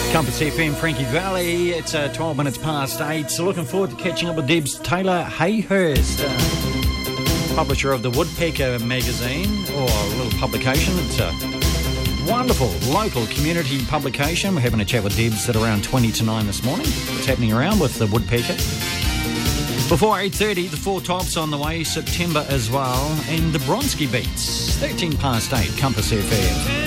Compass FM, Frankie Valley. It's 12 minutes past 8. So looking forward to catching up with Debs Taylor Hayhurst, publisher of the Woodpecker magazine, or a little publication. It's a wonderful local community publication. We're having a chat with Debs at around 20 to 9 this morning. What's happening around with the Woodpecker? Before 8:30, the Four Tops on the way, September as well, and the Bronski Beats, 13 past 8, Compass FM.